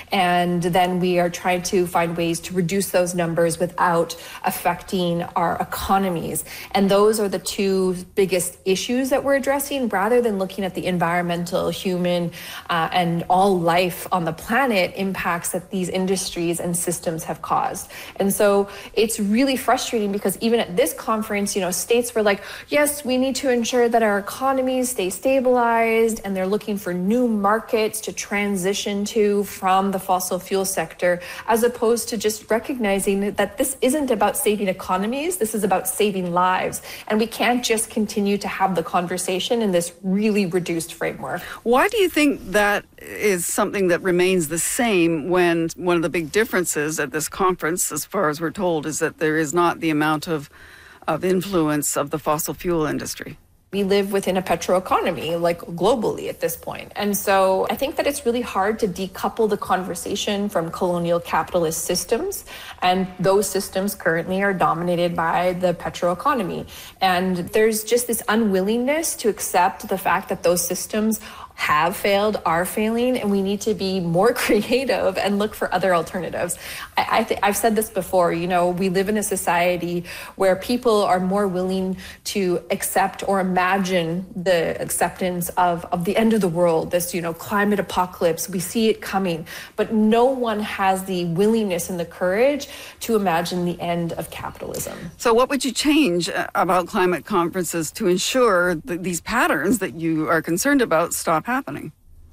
And then we are trying to find ways to reduce those numbers without affecting our economies. And those are the two biggest issues that we're addressing, rather than looking at the environmental, human, and all life on the planet impacts that these industries and systems have caused. And so it's really frustrating because even at this conference, states were like, yes, we need to ensure that our economies stay stabilized, and they're looking for new markets to transition to from the fossil fuel sector, as opposed to just recognizing that this isn't about saving economies, this is about saving lives. And we can't just continue to have the conversation in this really reduced framework. Why do you think that is something that remains the same when one of the big differences at this conference, as far as we're told, is that there is not the amount of influence of the fossil fuel industry? We live within a petroeconomy, like globally at this point. And so I think that it's really hard to decouple the conversation from colonial capitalist systems. And those systems currently are dominated by the petroeconomy. And there's just this unwillingness to accept the fact that those systems have failed, are failing, and we need to be more creative and look for other alternatives. I've said this before, we live in a society where people are more willing to accept or imagine the acceptance of the end of the world, this, climate apocalypse. We see it coming, but no one has the willingness and the courage to imagine the end of capitalism. So what would you change about climate conferences to ensure that these patterns that you are concerned about stop happening?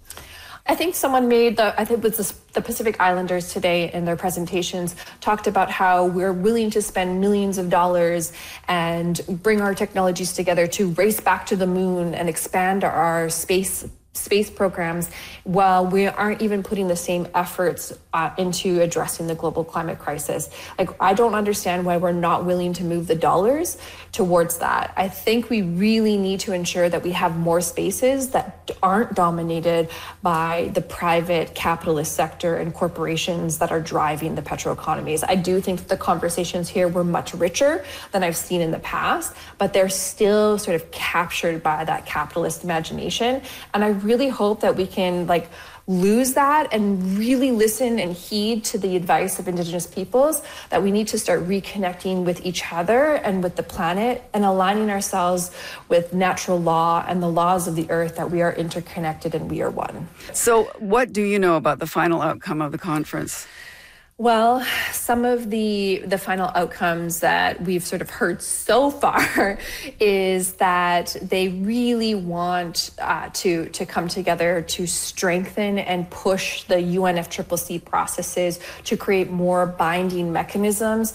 I think someone made it was the Pacific Islanders today in their presentations talked about how we're willing to spend millions of dollars and bring our technologies together to race back to the moon and expand our space programs, while we aren't even putting the same efforts into addressing the global climate crisis. I don't understand why we're not willing to move the dollars towards that. I think we really need to ensure that we have more spaces that aren't dominated by the private capitalist sector and corporations that are driving the petroeconomies. I do think the conversations here were much richer than I've seen in the past, but they're still sort of captured by that capitalist imagination. And I really hope that we can lose that and really listen and heed to the advice of Indigenous peoples, that we need to start reconnecting with each other and with the planet and aligning ourselves with natural law and the laws of the earth, that we are interconnected and we are one. So what do you know about the final outcome of the conference? Well, some of the final outcomes that we've sort of heard so far is that they really want to come together to strengthen and push the UNFCCC processes to create more binding mechanisms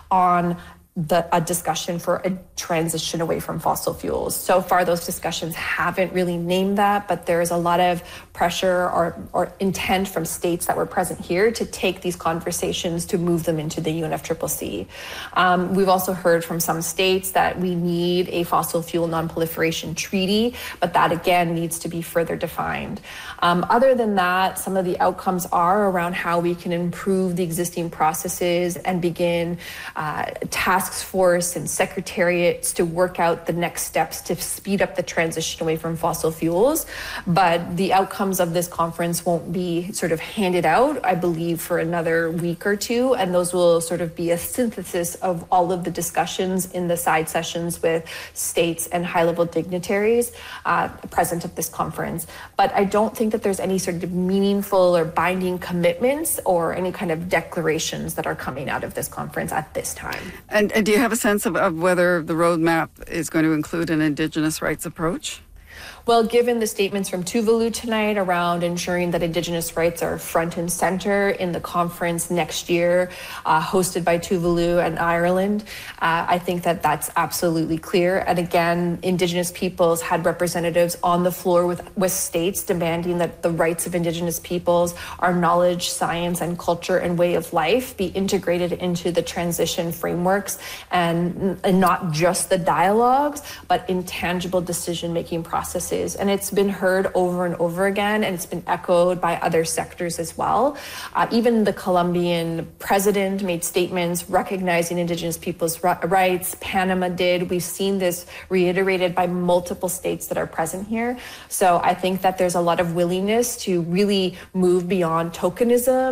on a discussion for a transition away from fossil fuels. So far, those discussions haven't really named that, but there's a lot of pressure or intent from states that were present here to take these conversations to move them into the UNFCCC. We've also heard from some states that we need a fossil fuel non-proliferation treaty, but that again needs to be further defined. Other than that, some of the outcomes are around how we can improve the existing processes and begin task force and secretariats to work out the next steps to speed up the transition away from fossil fuels. But the outcomes of this conference won't be sort of handed out, I believe, for another week or two. And those will sort of be a synthesis of all of the discussions in the side sessions with states and high-level dignitaries present at this conference. But I don't think that there's any sort of meaningful or binding commitments or any kind of declarations that are coming out of this conference at this time. And do you have a sense of whether the roadmap is going to include an Indigenous rights approach? Well, given the statements from Tuvalu tonight around ensuring that Indigenous rights are front and center in the conference next year, hosted by Tuvalu and Ireland, I think that that's absolutely clear. And again, Indigenous peoples had representatives on the floor with states demanding that the rights of Indigenous peoples, our knowledge, science, and culture and way of life be integrated into the transition frameworks and not just the dialogues, but intangible decision-making processes. And it's been heard over and over again, and it's been echoed by other sectors as well. Even the Colombian president made statements recognizing Indigenous people's rights. Panama did. We've seen this reiterated by multiple states that are present here. So I think that there's a lot of willingness to really move beyond tokenism